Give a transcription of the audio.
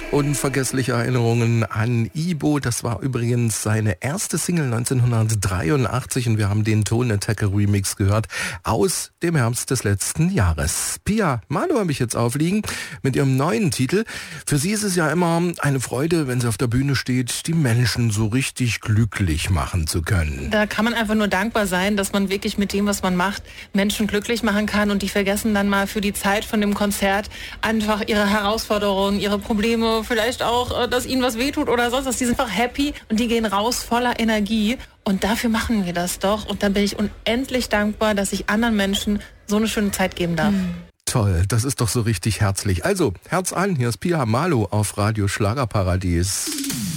Unvergessliche Erinnerungen an Ibo. Das war übrigens seine erste Single 1983 und wir haben den Tone Attacker Remix gehört aus dem Herbst des letzten Jahres. Pia Malo habe ich jetzt aufliegen mit ihrem neuen Titel. Für sie ist es ja immer eine Freude, wenn sie auf der Bühne steht, die Menschen so richtig glücklich machen zu können. Da kann man einfach nur dankbar sein, dass man wirklich mit dem, was man macht, Menschen glücklich machen kann und die vergessen dann mal für die Zeit von dem Konzert einfach ihre Herausforderungen, ihre Probleme, vielleicht auch, dass ihnen was wehtut oder sonst was. Die sind einfach happy und die gehen raus voller Energie. Und dafür machen wir das doch. Und da bin ich unendlich dankbar, dass ich anderen Menschen so eine schöne Zeit geben darf. Toll, das ist doch so richtig herzlich. Also, Herz an, hier ist Pia Malo auf Radio Schlagerparadies.